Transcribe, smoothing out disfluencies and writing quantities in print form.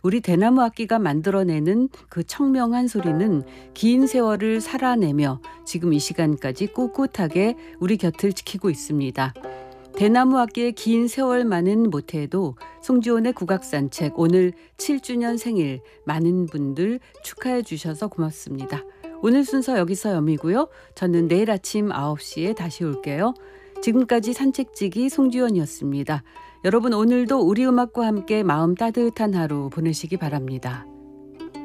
우리 대나무 악기가 만들어내는 그 청명한 소리는 긴 세월을 살아내며 지금 이 시간까지 꿋꿋하게 우리 곁을 지키고 있습니다. 대나무 악기의 긴 세월만은 못해도 송지온의 국악산책 오늘 7주년 생일 많은 분들 축하해 주셔서 고맙습니다. 오늘 순서 여기서 여미고요. 저는 내일 아침 9시에 다시 올게요. 지금까지 산책지기 송지연이었습니다. 여러분 오늘도 우리 음악과 함께 마음 따뜻한 하루 보내시기 바랍니다.